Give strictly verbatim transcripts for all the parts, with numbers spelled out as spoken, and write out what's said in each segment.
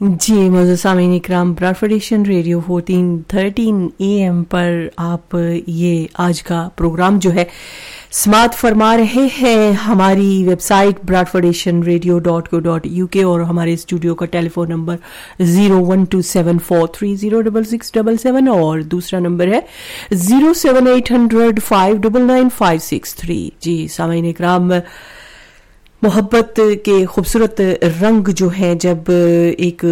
جی معزز سامعین اکرام، براڈفورڈ Asian radio fourteen thirteen A M پر آپ یہ آج کا پروگرام جو ہے سماعت فرما رہے ہیں. ہماری web site براڈفورڈ Asian radio dot کو ڈاٹ یو کے اور ہمارے اسٹوڈیو کا ٹیلی phone number zero one to seven four three zero double six double seven اور دوسرا نمبر ہے zero seven eight hundred five double nine five six three. جی سامعین اکرام، محبت کے خوبصورت رنگ جو ہیں جب ایک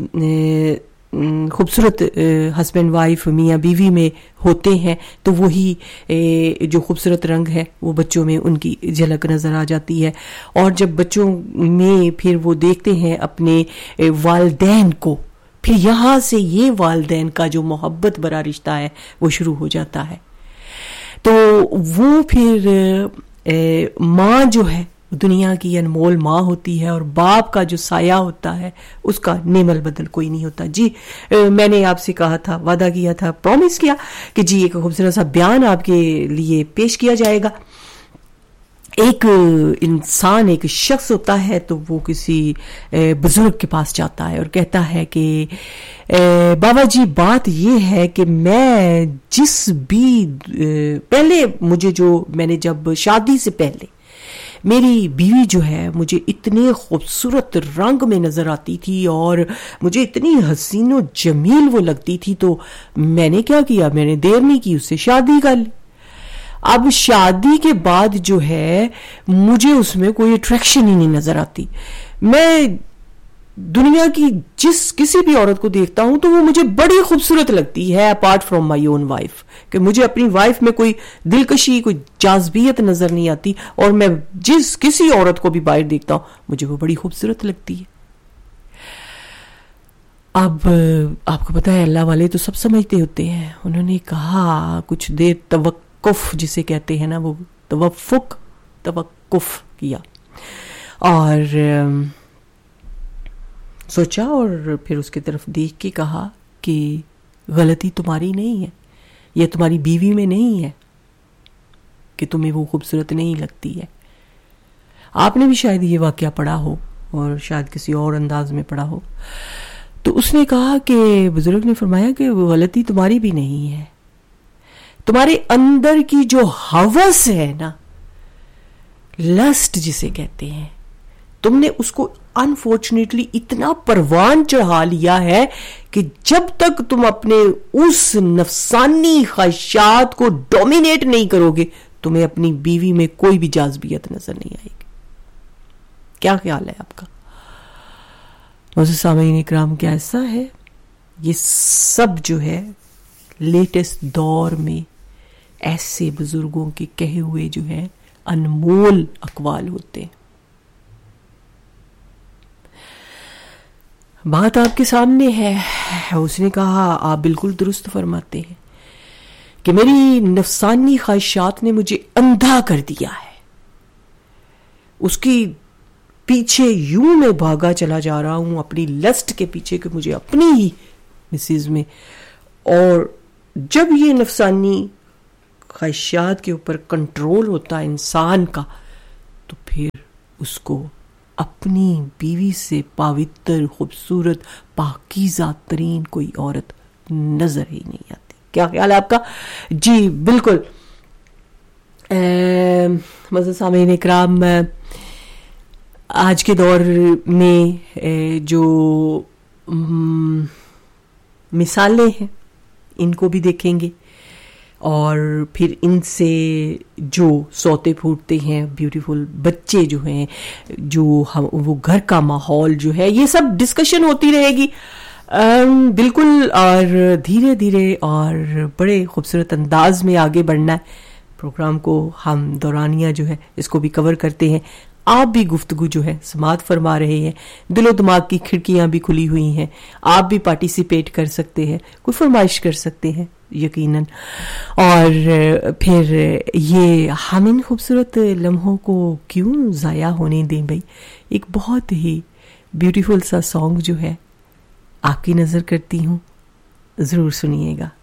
خوبصورت ہسبینڈ وائف میاں بیوی میں ہوتے ہیں تو وہی جو خوبصورت رنگ ہے وہ بچوں میں ان کی جھلک نظر آ جاتی ہے. اور جب بچوں میں پھر وہ دیکھتے ہیں اپنے والدین کو، پھر یہاں سے یہ والدین کا جو محبت بھرا رشتہ ہے وہ شروع ہو جاتا ہے. تو وہ پھر ماں جو ہے دنیا کی انمول ماں ہوتی ہے اور باپ کا جو سایہ ہوتا ہے اس کا نیم البدل کوئی نہیں ہوتا. جی میں نے آپ سے کہا تھا، وعدہ کیا تھا، پرومس کیا کہ جی ایک خوبصورت سا بیان آپ کے لیے پیش کیا جائے گا. ایک انسان، ایک شخص ہوتا ہے تو وہ کسی بزرگ کے پاس جاتا ہے اور کہتا ہے کہ بابا جی بات یہ ہے کہ میں جس بھی پہلے مجھے جو میں نے جب شادی سے پہلے میری بیوی جو ہے مجھے اتنے خوبصورت رنگ میں نظر آتی تھی اور مجھے اتنی حسین و جمیل وہ لگتی تھی، تو میں نے کیا کیا، میں نے دیر نہیں کی، اس سے شادی کر لی. اب شادی کے بعد جو ہے مجھے اس میں کوئی اٹریکشن ہی نہیں نظر آتی. میں دنیا کی جس کسی بھی عورت کو دیکھتا ہوں تو وہ مجھے بڑی خوبصورت لگتی ہے apart from my own wife, کہ مجھے اپنی وائف میں کوئی دلکشی، کوئی جاذبیت نظر نہیں آتی، اور میں جس کسی عورت کو بھی باہر دیکھتا ہوں مجھے وہ بڑی خوبصورت لگتی ہے. اب آپ کو پتا ہے اللہ والے تو سب سمجھتے ہوتے ہیں. انہوں نے کہا کچھ دیر توقف جسے کہتے ہیں نا، وہ توفق توقف کیا اور سوچا اور پھر اس کی طرف دیکھ کے کہا کہ غلطی تمہاری نہیں ہے، یہ تمہاری بیوی میں نہیں ہے کہ تمہیں وہ خوبصورت نہیں لگتی ہے. آپ نے بھی شاید یہ واقعہ پڑھا ہو اور شاید کسی اور انداز میں پڑھا ہو. تو اس نے کہا کہ بزرگ نے فرمایا کہ وہ غلطی تمہاری بھی نہیں ہے، تمہارے اندر کی جو ہوس ہے نا، لسٹ جسے کہتے ہیں، تم نے اس کو انفارچونیٹلی اتنا پروان چڑھا لیا ہے کہ جب تک تم اپنے اس نفسانی خواہشات کو ڈومینیٹ نہیں کرو گے تمہیں اپنی بیوی میں کوئی بھی جاذبیت نظر نہیں آئے گی. کیا خیال ہے آپ کا معزز سامعین اکرام؟ کیا ایسا ہے؟ یہ سب جو ہے لیٹسٹ دور میں ایسے بزرگوں کے کہے ہوئے جو ہے انمول اقوال ہوتے ہیں. بات آپ کے سامنے ہے. اس نے کہا آپ بالکل درست فرماتے ہیں کہ میری نفسانی خواہشات نے مجھے اندھا کر دیا ہے، اس کی پیچھے یوں میں بھاگا چلا جا رہا ہوں اپنی لسٹ کے پیچھے کہ مجھے اپنی ہی مسز میں، اور جب یہ نفسانی خواہشات کے اوپر کنٹرول ہوتا ہے انسان کا تو پھر اس کو اپنی بیوی سے پاوتر، خوبصورت، پاکیزہ ترین کوئی عورت نظر ہی نہیں آتی. کیا خیال ہے آپ کا؟ جی بالکل. معزز سامعین اکرام، آج کے دور میں جو مثالیں ہیں ان کو بھی دیکھیں گے اور پھر ان سے جو سوتے پھوٹتے ہیں بیوٹیفل بچے جو ہیں، جو وہ گھر کا ماحول جو ہے، یہ سب ڈسکشن ہوتی رہے گی بالکل. اور دھیرے دھیرے اور بڑے خوبصورت انداز میں آگے بڑھنا ہے. پروگرام کو ہم دورانیہ جو ہے اس کو بھی کور کرتے ہیں. آپ بھی گفتگو جو ہے سماعت فرما رہے ہیں، دل و دماغ کی کھڑکیاں بھی کھلی ہوئی ہیں، آپ بھی پارٹیسپیٹ کر سکتے ہیں، کوئی فرمائش کر سکتے ہیں یقیناً. اور پھر یہ ہم ان خوبصورت لمحوں کو کیوں ضائع ہونے دیں بھائی. ایک بہت ہی بیوٹیفل سا سانگ جو ہے آپ کی نظر کرتی ہوں، ضرور سنیے گا.